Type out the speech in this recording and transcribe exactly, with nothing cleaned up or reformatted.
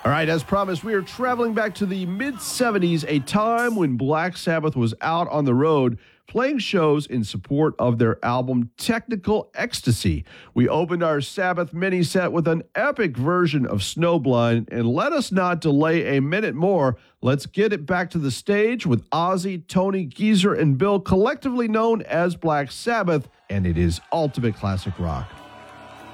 All right, as promised, we are traveling back to the mid-seventies, a time when Black Sabbath was out on the road playing shows in support of their album Technical Ecstasy. We opened our Sabbath mini-set with an epic version of Snowblind, and let us not delay a minute more. Let's get it back to the stage with Ozzy, Tony, Geezer, and Bill, collectively known as Black Sabbath, and it is ultimate classic rock.